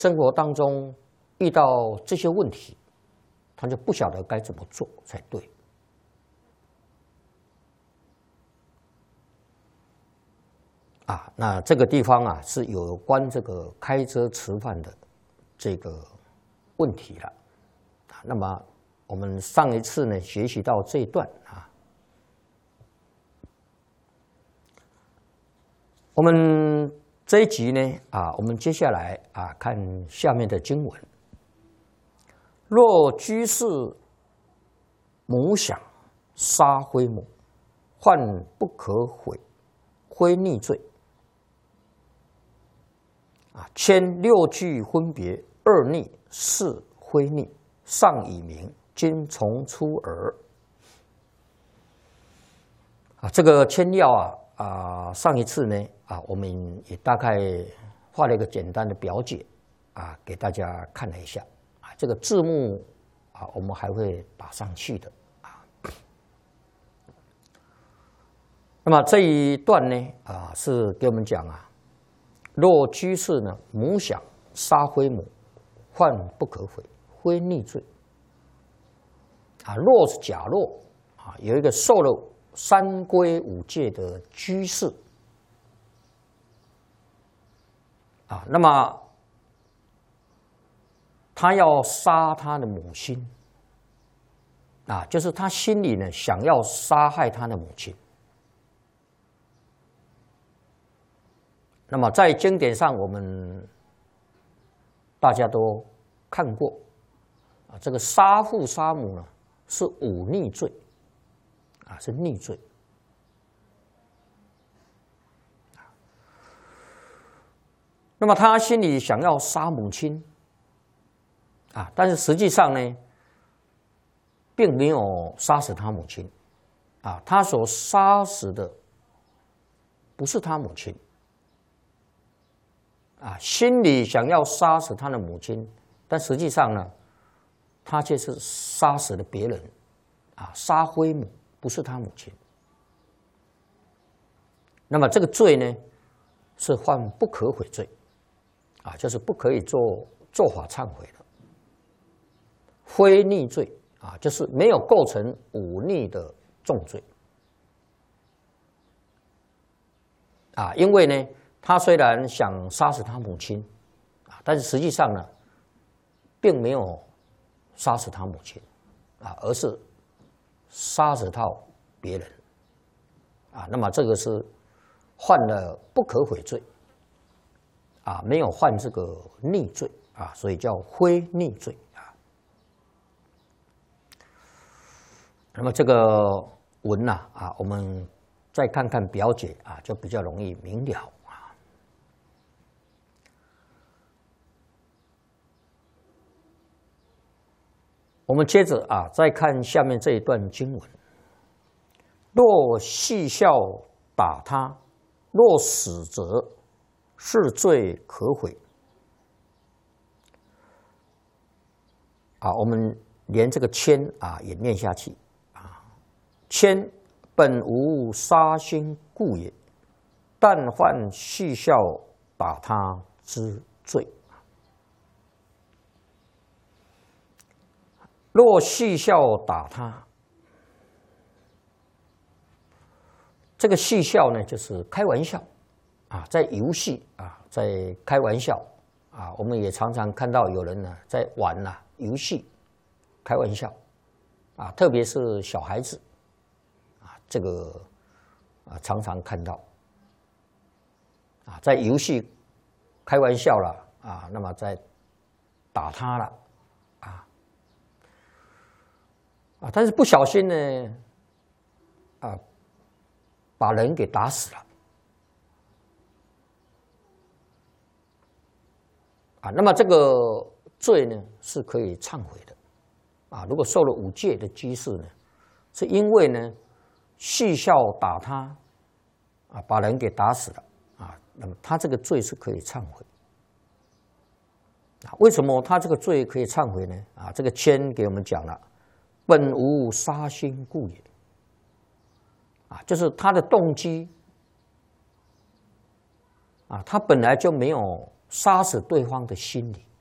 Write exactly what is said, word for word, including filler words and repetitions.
生活当中遇到这些问题，他就不晓得该怎么做才对。啊，那这个地方啊是有关这个开车吃饭的这个问题了。啊，那么我们上一次呢学习到这一段啊，我们这一集呢啊，我们接下来啊看下面的经文。若居士母想杀非母，患不可悔，非逆罪。啊，牵六句分别二逆四非逆，上以明，今从出耳。啊，这个牵要啊啊，上一次呢啊，我们也大概画了一个简单的表解啊，给大家看了一下啊，这个字幕啊，我们还会打上去的啊。那么这一段呢啊，是给我们讲啊。若居士呢，母想杀非母，患不可悔，非逆罪。啊，若是假若啊，有一个受了三规五戒的居士，啊，那么他要杀他的母亲，啊，就是他心里呢想要杀害他的母亲。那么在经典上，我们大家都看过啊，这个杀父杀母呢是忤逆罪，啊是逆罪。那么他心里想要杀母亲，啊，但是实际上呢，并没有杀死他母亲，啊，他所杀死的不是他母亲。啊，心里想要杀死他的母亲，但实际上呢，他却是杀死了别人，啊，杀非母不是他母亲。那么这个罪呢，是犯不可悔罪，啊，就是不可以做做法忏悔的。非逆罪啊，就是没有构成忤逆的重罪，啊，因为呢。他虽然想杀死他母亲，啊，但是实际上呢，并没有杀死他母亲，啊，而是杀死到别人，啊，那么这个是犯了不可悔罪，啊，没有犯这个逆罪，啊，所以叫非逆罪，啊。那么这个文呐，啊，我们再看看表解啊，就比较容易明了。我们接着啊，再看下面这一段经文：若戏笑打他，若死则是罪可悔。啊，我们连这个牵啊也念下去啊。牵本无杀心故也，但犯戏笑打他之罪。若戏笑打他，这个戏笑呢，就是开玩笑啊，在游戏啊，在开玩笑啊。我们也常常看到有人呢在玩呐、啊、游戏，开玩笑啊，特别是小孩子啊，这个啊常常看到啊，在游戏开玩笑了啊，那么在打他了。啊，但是不小心呢，啊，把人给打死了，啊，那么这个罪呢是可以忏悔的，啊，如果受了五戒的居士呢，是因为呢戏笑打他，啊，把人给打死了，啊，那么他这个罪是可以忏悔，啊，为什么他这个罪可以忏悔呢？啊，这个签给我们讲了。本无杀心故也，啊，就是他的动机，啊，他本来就没有杀死对方的心理。